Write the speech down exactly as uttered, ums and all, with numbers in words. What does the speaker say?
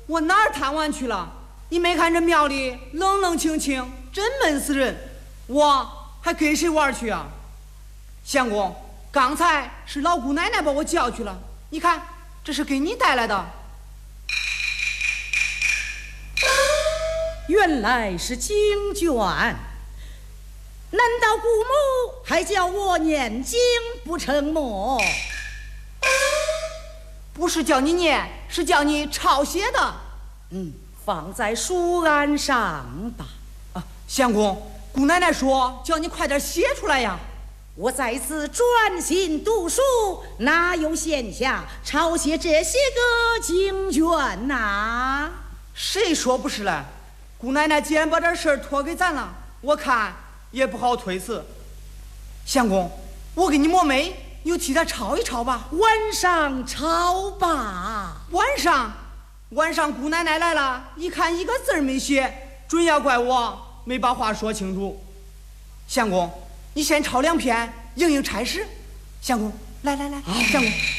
我哪儿贪玩去了？你没看这庙里冷冷清清，真闷死人，我还跟谁玩去啊？相公，刚才是老姑奶奶把我叫去了，你看这是给你带来的。 原来是经卷，难道姑母还叫我念经不成么？ 不是叫你念，是叫你抄写的。 嗯，放在书案上吧。 啊，相公，姑奶奶说叫你快点写出来呀。 我在此专心读书，哪有闲暇抄写这些个经卷呐？ 谁说不是嘞？姑奶奶既然把这事儿托给咱了，我看也不好推辞。相公，我给你磨眉，你就替他抄一抄吧。 晚上抄吧。 晚上，晚上姑奶奶来了，一看一个字儿没写，准要怪我没把话说清楚。相公，你先抄两篇应应差事。相公，来来来，相公。